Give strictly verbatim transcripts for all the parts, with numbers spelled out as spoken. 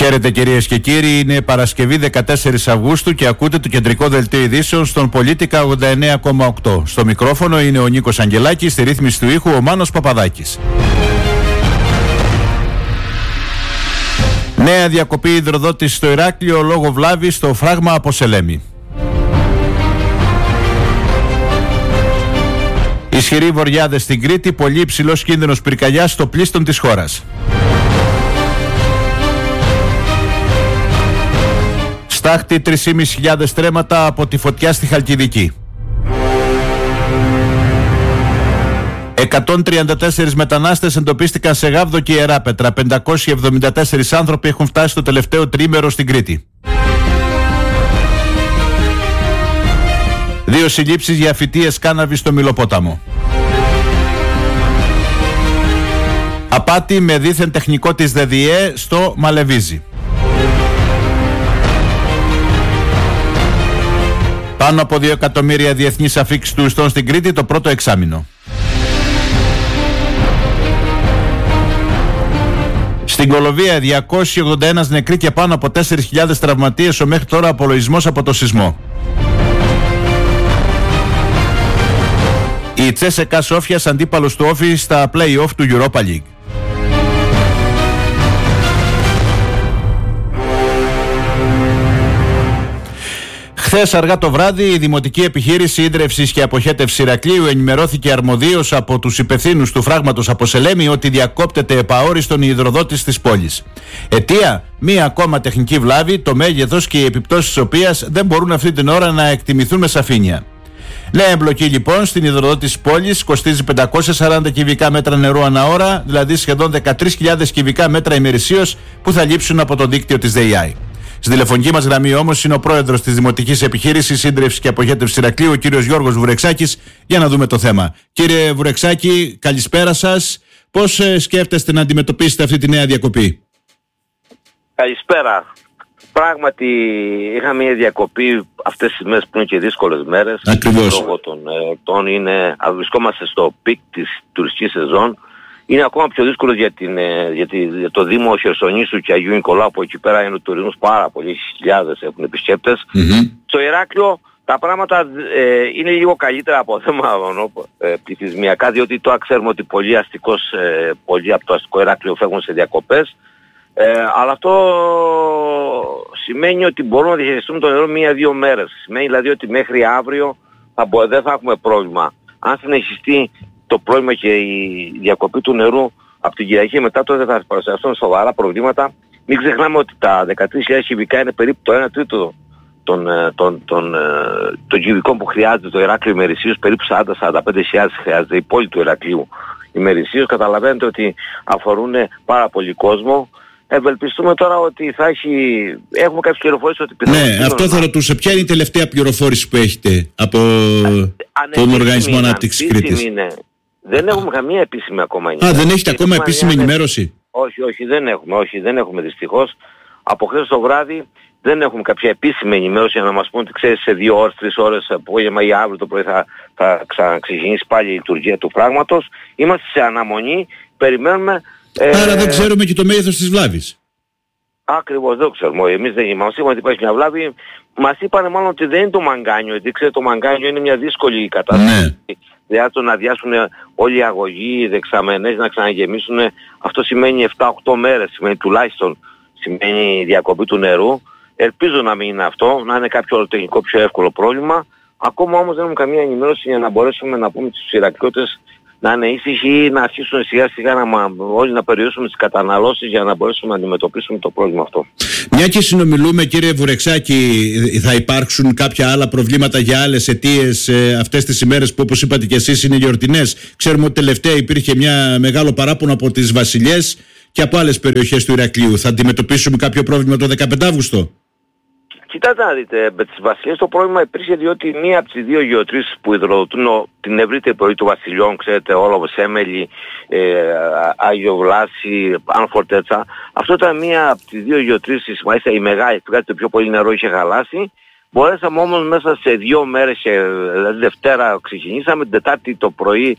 Χαίρετε κυρίες και κύριοι, είναι Παρασκευή δεκατέσσερις Αυγούστου και ακούτε το κεντρικό δελτίο ειδήσεων στον Πολίτικα ογδόντα εννέα κόμμα οκτώ. Στο μικρόφωνο είναι ο Νίκος Αγγελάκης, στη ρύθμιση του ήχου ο Μάνος Παπαδάκης. Νέα διακοπή υδροδότηση στο Ηράκλειο λόγω βλάβης στο φράγμα από Σελέμι. Ισχυροί βοριάδες στην Κρήτη, πολύ υψηλός κίνδυνος πυρκαγιάς στο πλείστον της χώρας. Στάχτη τρεις χιλιάδες πεντακόσια στρέμματα από τη φωτιά στη Χαλκιδική. εκατόν τριάντα τέσσερις μετανάστες εντοπίστηκαν σε Γάβδο και Ιεράπετρα. πεντακόσιοι εβδομήντα τέσσερις άνθρωποι έχουν φτάσει στο τελευταίο τριήμερο στην Κρήτη. Δύο συλλήψεις για φυτίες κάναβη στο Μυλοπόταμο. Απάτη με δίθεν τεχνικό της ΔΔΕ στο Μαλεβίζι. Πάνω από δύο εκατομμύρια διεθνείς αφήξεις τουριστών στην Κρήτη το πρώτο εξάμηνο. Στην Κολοβία διακόσιοι ογδόντα ένα νεκροί και πάνω από τέσσερις χιλιάδες τραυματίες ο μέχρι τώρα απολογισμός από το σεισμό. Η Τσέσεκα Σόφιας αντίπαλος του Όφη στα play-off του Europa League. Χθες αργά το βράδυ η Δημοτική Επιχείρηση Ίδρευσης και Αποχέτευσης Ηρακλείου ενημερώθηκε αρμοδίως από τους υπευθύνους του φράγματος από Σελέμι ότι διακόπτεται επαόριστον η υδροδότηση της πόλης. Αιτία, μία ακόμα τεχνική βλάβη, το μέγεθος και οι επιπτώσεις της οποίας δεν μπορούν αυτή την ώρα να εκτιμηθούν με σαφήνεια. Νέα εμπλοκή λοιπόν στην υδροδότηση της πόλης κοστίζει πεντακόσια σαράντα κυβικά μέτρα νερού ανά ώρα, δηλαδή σχεδόν δεκατρείς χιλιάδες κυβικά μέτρα ημερησίως που θα λείψουν από το δίκτυο της ΔΕΙΑΗ. Στη τηλεφωνική μας γραμμή όμως είναι ο πρόεδρος της Δημοτικής Επιχείρησης Ίδρευσης και Αποχέτευσης Ηρακλείου, ο κύριος Γιώργος Βουρεξάκης, για να δούμε το θέμα. Κύριε Βουρεξάκη, καλησπέρα σας. Πώς ε, σκέφτεστε να αντιμετωπίσετε αυτή τη νέα διακοπή? Καλησπέρα. Πράγματι είχαμε μια διακοπή αυτές τις μέρες που είναι και δύσκολες μέρες. Ακριβώς. Λόγω των εορτών είναι, βρισκόμαστε στο πικ της τουριστικής σεζόν. Είναι ακόμα πιο δύσκολο για, την, για, τη, για το Δήμο Χερσονήσου και Αγίου Νικολάου, που εκεί πέρα είναι ο τουρισμός πάρα πολλοί χιλιάδες έχουν επισκέπτες. Mm-hmm. Στο Ηράκλειο τα πράγματα ε, είναι λίγο καλύτερα από θέμα ε, πληθυσμιακά, διότι τώρα ξέρουμε ότι πολλοί, αστικός, ε, πολλοί από το αστικό Ηράκλειο φεύγουν σε διακοπές. Ε, αλλά αυτό σημαίνει ότι μπορούμε να διαχειριστούμε το νερό μία-δύο μέρες. Σημαίνει δηλαδή ότι μέχρι αύριο θα μπο, δεν θα έχουμε πρόβλημα. Αν συνεχιστεί το πρόβλημα και η διακοπή του νερού από την Κυριακή μετά, τότε θα παρουσιαστούν σοβαρά προβλήματα. Μην ξεχνάμε ότι τα δεκατρείς χιλιάδες κυβικά είναι περίπου το ένα τρίτο των, των, των, των κυβικών που χρειάζεται το Ηράκλειο ημερησίως, περίπου σαράντα με σαράντα πέντε χιλιάδες χρειάζεται η πόλη του Ηρακλείου ημερησίως. Καταλαβαίνετε ότι αφορούν πάρα πολύ κόσμο. Ευελπιστούμε τώρα ότι θα έχει... Έχουμε κάποιες πληροφορίες ότι... Ναι, αυτό θα ρωτούσα. Ποια είναι η τελευταία πληροφόρηση που έχετε από Α, τον Οργανισμό Ανάπτυξης Κρήτης? Είναι. Δεν έχουμε καμία επίσημη ακόμα ενημέρωση. Α, δεν έχετε ακόμα επίσημη ενημέρωση? Όχι, όχι, δεν έχουμε. Όχι, δεν έχουμε δυστυχώς. Από χθες το βράδυ δεν έχουμε κάποια επίσημη ενημέρωση για να μας πούν ότι ξέρεις σε δύο ώρες, τρεις ώρες απόγευμα ή αύριο το πρωί θα, θα ξαναξεκινήσει πάλι η λειτουργία του πράγματος. Είμαστε σε αναμονή, περιμένουμε. Άρα ε... δεν ξέρουμε και το μέγεθος της βλάβης. Ακριβώς, δεν ξέρουμε. Εμείς δεν είμαστε. Μας είπαν ότι υπάρχει μια βλάβη. Μας είπαν μάλλον ότι δεν είναι το μαγκάνιο. Γιατί ξέρετε, το μαγκάνιο είναι μια δύσκολη κατάσταση. Ναι. Δηλαδή να αδειάσουν όλοι οι αγωγοί, οι δεξαμενές, να ξαναγεμίσουν. Αυτό σημαίνει επτά οχτώ μέρες. Σημαίνει τουλάχιστον σημαίνει διακοπή του νερού. Ελπίζω να μην είναι αυτό, να είναι κάποιο τεχνικό πιο εύκολο πρόβλημα. Ακόμα όμως δεν έχουμε καμία ενημέρωση για να μπορέσουμε να πούμε στους Ηρακλειώτες να είναι ήσυχοι ή να αρχίσουν σιγά σιγά να, όλοι να περιορίσουμε τις καταναλώσεις για να μπορέσουμε να αντιμετωπίσουμε το πρόβλημα αυτό. Μια και συνομιλούμε, κύριε Βουρεξάκη, θα υπάρξουν κάποια άλλα προβλήματα για άλλες αιτίες ε, αυτές τις ημέρες που, όπως είπατε και εσείς, είναι γιορτινές? Ξέρουμε ότι τελευταία υπήρχε μια μεγάλο παράπονο από τις Βασιλιές και από άλλες περιοχές του Ηρακλείου. Θα αντιμετωπίσουμε κάποιο πρόβλημα το δεκαπέντε Αυγούστου? Κοιτάτε να δείτε, με τις Βασιλιές το πρόβλημα υπήρχε διότι μία από τις δύο γεωτρήσεις που υδροδοτούν την ευρύτερη πρωί του Βασιλιών, ξέρετε, Όλοβο, Σέμελη, ε, Άγιο Βλάση, Ανφορτέτσα, αυτό ήταν μία από τις δύο γεωτρήσεις, μάλιστα η μεγάλη, που κάτι το πιο πολύ νερό είχε χαλάσει. Μπορέσαμε όμως μέσα σε δύο μέρες, δηλαδή Δευτέρα ξεκινήσαμε, την Τετάρτη το πρωί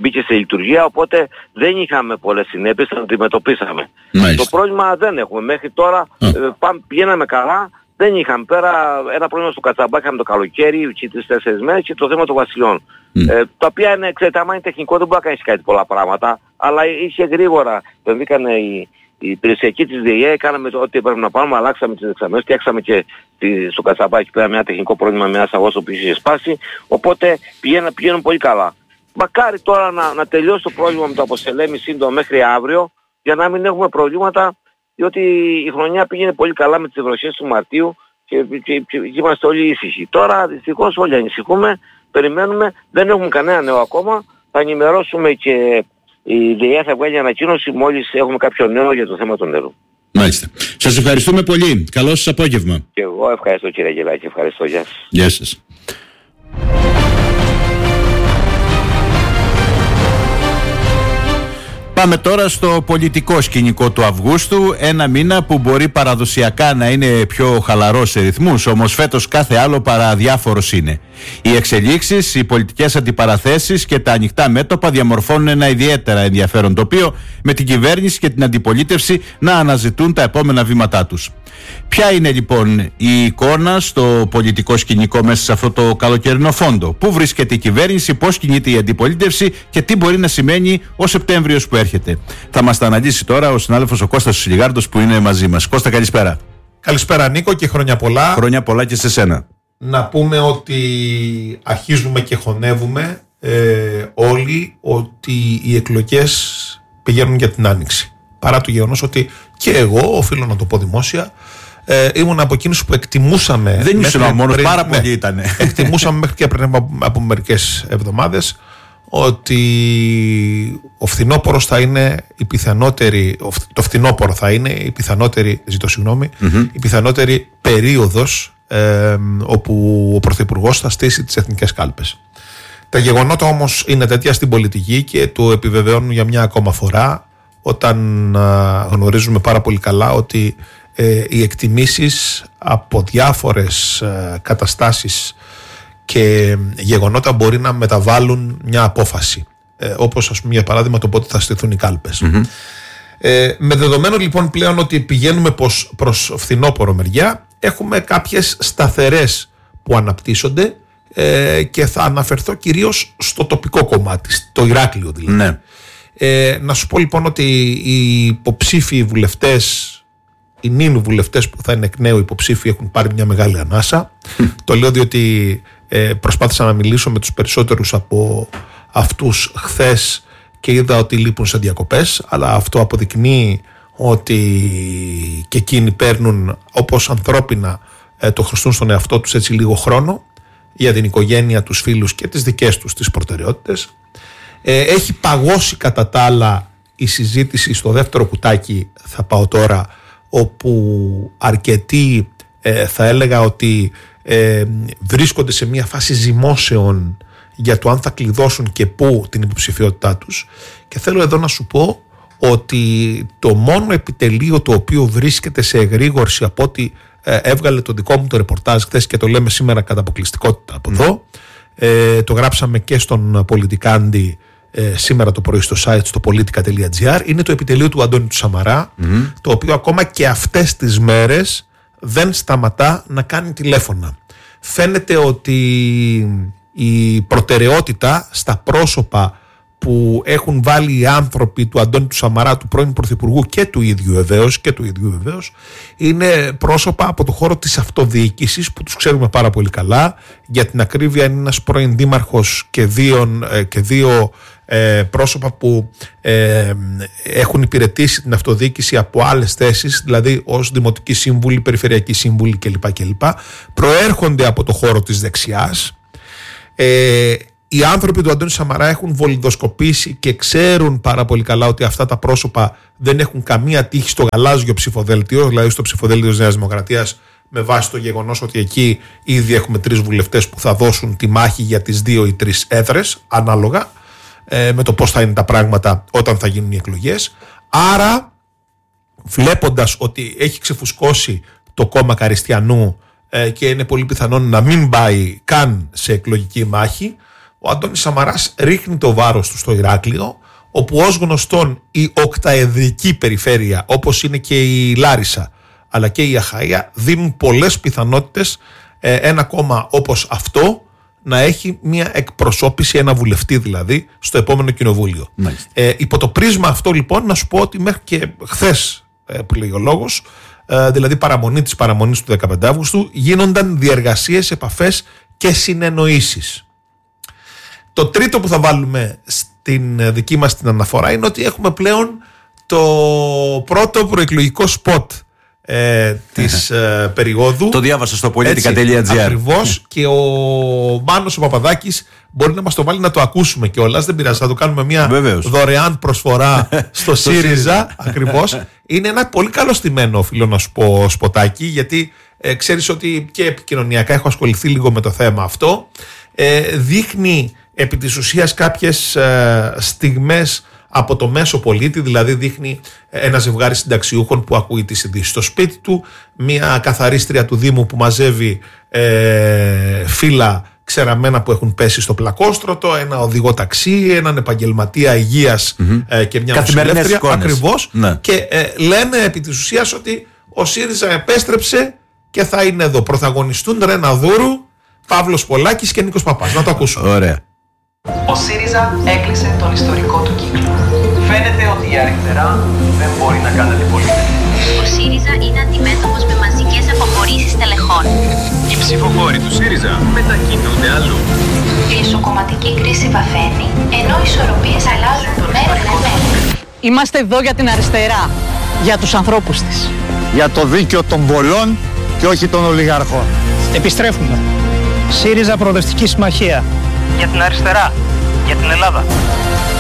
μπήκε σε λειτουργία, οπότε δεν είχαμε πολλές συνέπειες, τα αντιμετωπίσαμε. Μάλιστα. Το πρόβλημα δεν έχουμε. Μέχρι τώρα ε, πάμε, πηγαίναμε καλά, δεν είχαμε πέρα ένα πρόβλημα στο Κατσαμπά, είχαμε το καλοκαίρι, και τις τέσσερις μέρες και το θέμα των Βασιλιών. Mm. Ε, τα οποία είναι, ξέρετε, άμα είναι τεχνικό δεν μπορεί να κάνεις κάτι πολλά πράγματα, αλλά είχε γρήγορα, τον μπήκανε οι η υπηρεσιακή της ΔΕΙΕ, κάναμε ό,τι έπρεπε να πάρουμε, αλλάξαμε τις εξαμενές, φτιάξαμε και τη, στο Κατσαμπάκι πέρα μια τεχνικό πρόβλημα με ένα σαγόσο που είχε σπάσει, οπότε πηγαίνουν, πηγαίνουν πολύ καλά. Μακάρι τώρα να, να τελειώσει το πρόβλημα με το Αποσελέμι σύντομα μέχρι αύριο, για να μην έχουμε προβλήματα, διότι η χρονιά πήγαινε πολύ καλά με τις βροχές του Μαρτίου και, και, και, και είμαστε όλοι ήσυχοι. Τώρα δυστυχώς όλοι ανησυχούμε, περιμένουμε, δεν έχουμε κανένα νέο ακόμα, θα ενημερώσουμε και η ΔΕΙΕ θα βγάλει ανακοίνωση μόλις έχουμε κάποιο νέο για το θέμα του νερού. Μάλιστα. Σας ευχαριστούμε πολύ. Καλό σας απόγευμα. Και εγώ ευχαριστώ κύριε Αγγελάκη. Ευχαριστώ. Γεια σας. Γεια σας. Πάμε τώρα στο πολιτικό σκηνικό του Αυγούστου, ένα μήνα που μπορεί παραδοσιακά να είναι πιο χαλαρός σε ρυθμούς, όμως φέτος κάθε άλλο παρά διάφορος είναι. Οι εξελίξεις, οι πολιτικές αντιπαραθέσεις και τα ανοιχτά μέτωπα διαμορφώνουν ένα ιδιαίτερα ενδιαφέρον τοπίο, με την κυβέρνηση και την αντιπολίτευση να αναζητούν τα επόμενα βήματά τους. Ποια είναι λοιπόν η εικόνα στο πολιτικό σκηνικό μέσα σε αυτό το καλοκαιρινό φόντο? Πού βρίσκεται η κυβέρνηση, πώς κινείται η αντιπολίτευση και τι μπορεί να σημαίνει ο Σεπτέμβριος που έρχεται? Θα μας τα αναλύσει τώρα ο συνάδελφος ο Κώστας Σιλιγάρντος που είναι μαζί μας. Κώστα, καλησπέρα. Καλησπέρα Νίκο και χρόνια πολλά. Χρόνια πολλά και σε σένα. Να πούμε ότι αρχίζουμε και χωνεύουμε ε, όλοι ότι οι εκλογές πηγαίνουν για την Άνοιξη. Παρά το γεγονός ότι και εγώ, οφείλω να το πω δημόσια, ε, ήμουν από εκείνους που εκτιμούσαμε. Δεν ήσουν ο μόνος, πάρα πολλοί ναι, ήταν. Εκτιμούσαμε μέχρι και πριν από, από μερικές εβδομάδες ότι ο φθινόπωρος θα είναι η πιθανότερη, το φθινόπωρο θα είναι η πιθανότερη, ζητώ συγγνώμη, mm-hmm. η πιθανότερη περίοδος ε, όπου ο Πρωθυπουργός θα στήσει τις εθνικές κάλπες. Τα γεγονότα όμως είναι τέτοια στην πολιτική και το επιβεβαιώνουν για μια ακόμα φορά, όταν α, γνωρίζουμε πάρα πολύ καλά ότι ε, οι εκτιμήσεις από διάφορες ε, καταστάσεις και γεγονότα μπορεί να μεταβάλουν μια απόφαση, ε, όπως ας πούμε για παράδειγμα το πότε θα στηθούν οι κάλπες. Mm-hmm. ε, με δεδομένο λοιπόν πλέον ότι πηγαίνουμε προς, προς φθινόπωρο μεριά, έχουμε κάποιες σταθερές που αναπτύσσονται ε, και θα αναφερθώ κυρίως στο τοπικό κομμάτι, το Ηράκλειο δηλαδή. Ναι. Ε, να σου πω λοιπόν ότι οι υποψήφιοι βουλευτές, οι νυν βουλευτές που θα είναι εκ νέου υποψήφιοι, έχουν πάρει μια μεγάλη ανάσα. Το λέω διότι ε, προσπάθησα να μιλήσω με τους περισσότερους από αυτούς χθες και είδα ότι λείπουν σε διακοπές, αλλά αυτό αποδεικνύει ότι και εκείνοι παίρνουν όπως ανθρώπινα ε, το χρωστούν στον εαυτό τους έτσι λίγο χρόνο για την οικογένεια, τους φίλους και τις δικές τους τις προτεραιότητες. Ε, έχει παγώσει κατά τα άλλα η συζήτηση στο δεύτερο κουτάκι, θα πάω τώρα, όπου αρκετοί ε, θα έλεγα ότι ε, βρίσκονται σε μια φάση ζυμώσεων για το αν θα κλειδώσουν και πού την υποψηφιότητά τους, και θέλω εδώ να σου πω ότι το μόνο επιτελείο το οποίο βρίσκεται σε εγρήγορση από ότι ε, έβγαλε το δικό μου το ρεπορτάζ χθες και το λέμε σήμερα κατά αποκλειστικότητα από εδώ, ε, το γράψαμε και στον Πολιτικάντη ε, σήμερα το πρωί στο site στο politica τελεία gr, είναι το επιτελείο του Αντώνη του Σαμαρά, mm-hmm. το οποίο ακόμα και αυτές τις μέρες δεν σταματά να κάνει τηλέφωνα. Φαίνεται ότι η προτεραιότητα στα πρόσωπα που έχουν βάλει οι άνθρωποι του Αντώνη του Σαμαρά, του πρώην Πρωθυπουργού και του ίδιου βεβαίως, και του ίδιου βεβαίως, είναι πρόσωπα από το χώρο της αυτοδιοίκησης που τους ξέρουμε πάρα πολύ καλά. Για την ακρίβεια είναι ένας πρώην δήμαρχος και δύο, και δύο ε, πρόσωπα που ε, έχουν υπηρετήσει την αυτοδιοίκηση από άλλες θέσεις, δηλαδή ως δημοτικοί σύμβουλοι, περιφερειακοί σύμβουλοι κλπ. κλπ. Προέρχονται από το χώρο της δεξιάς. Ε, Οι άνθρωποι του Αντώνη Σαμαρά έχουν βολιδοσκοπήσει και ξέρουν πάρα πολύ καλά ότι αυτά τα πρόσωπα δεν έχουν καμία τύχη στο γαλάζιο ψηφοδέλτιο, δηλαδή στο ψηφοδέλτιο της Νέας Δημοκρατίας, με βάση το γεγονός ότι εκεί ήδη έχουμε τρεις βουλευτές που θα δώσουν τη μάχη για τις δύο ή τρεις έδρες, ανάλογα ε, με το πώς θα είναι τα πράγματα όταν θα γίνουν οι εκλογές. Άρα, βλέποντας ότι έχει ξεφουσκώσει το κόμμα Καριστιανού ε, και είναι πολύ πιθανόν να μην πάει καν σε εκλογική μάχη, ο Αντώνης Σαμαράς ρίχνει το βάρος του στο Ηράκλειο, όπου ως γνωστόν η οκταεδρική περιφέρεια, όπως είναι και η Λάρισα αλλά και η Αχαΐα, δίνουν πολλές πιθανότητες ε, ένα κόμμα όπως αυτό να έχει μια εκπροσώπηση, ένα βουλευτή δηλαδή, στο επόμενο κοινοβούλιο. Ε, υπό το πρίσμα αυτό λοιπόν να σου πω ότι μέχρι και χθες ε, που λέει ο λόγος, ε, δηλαδή παραμονή της παραμονής του δεκαπέντε Αυγούστου, γίνονταν διεργασίες, επαφές και συνεννοήσεις. Το τρίτο που θα βάλουμε στην δική μας την αναφορά είναι ότι έχουμε πλέον το πρώτο προεκλογικό σποτ ε, της ε, περίοδου. Το διάβασα στο πολιτικά τελεία τζι άρ. Ακριβώς. Και ο Μάνος ο Παπαδάκης μπορεί να μας το βάλει να το ακούσουμε κιόλας. Δεν πειράζει, θα το κάνουμε μια Βεβαίως. δωρεάν προσφορά στο ΣΥΡΙΖΑ. Ακριβώς. Είναι ένα πολύ καλό στημένο, οφείλω να σου πω, σποτάκι, γιατί ε, ξέρεις ότι και επικοινωνιακά έχω ασχοληθεί λίγο με το θέμα αυτό. Ε, δείχνει επί της ουσίας κάποιες ε, στιγμές από το μέσο πολίτη, δηλαδή δείχνει ένα ζευγάρι συνταξιούχων που ακούει τις ειδήσεις στο σπίτι του, μια καθαρίστρια του Δήμου που μαζεύει ε, φύλλα ξεραμένα που έχουν πέσει στο πλακόστρωτο, ένα οδηγό ταξί, έναν επαγγελματία υγείας mm-hmm. ε, και μια νοσηλεύτρια. Ακριβώς. Ναι. Και ε, λένε επί της ουσίας ότι ο ΣΥΡΙΖΑ επέστρεψε και θα είναι εδώ. Πρωταγωνιστούν Ρένα Δούρου, Παύλος Πολάκης και Νίκος Παπάς. Να το ακούσουμε. Ωραία. Ο ΣΥΡΙΖΑ έκλεισε τον ιστορικό του κύκλο. Φαίνεται ότι η αριστερά δεν μπορεί να κάνει αντιπολίτευση. Ο ΣΥΡΙΖΑ είναι αντιμέτωπος με μαζικές αποχωρήσεις τελεχών. Οι ψηφοφόροι του ΣΥΡΙΖΑ μετακινούνται αλλού. Η ισοκομματική κρίση βαθαίνει, ενώ οι ισορροπίες αλλάζουν μέρα με μέρα. Είμαστε εδώ για την αριστερά, για τους ανθρώπους της. Για το δίκαιο των πολλών και όχι των ολιγαρχών. Επιστρέφουμε. ΣΥΡΙΖΑ Προοδευτική Συμμαχία. Για την αριστερά, για την Ελλάδα.